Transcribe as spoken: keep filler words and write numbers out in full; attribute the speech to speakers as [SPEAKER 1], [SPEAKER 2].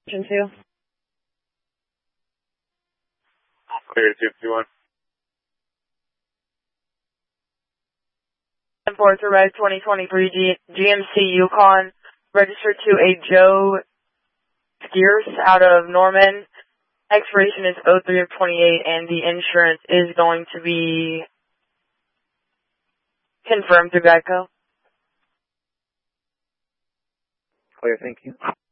[SPEAKER 1] Two.
[SPEAKER 2] Clear two two one.
[SPEAKER 1] Ford Red twenty twenty-three G GMC Yukon, registered to a Joe Skeers out of Norman. Expiration is oh three of twenty-eight, and the insurance is going to be confirmed through Geico.
[SPEAKER 2] Clear, thank you.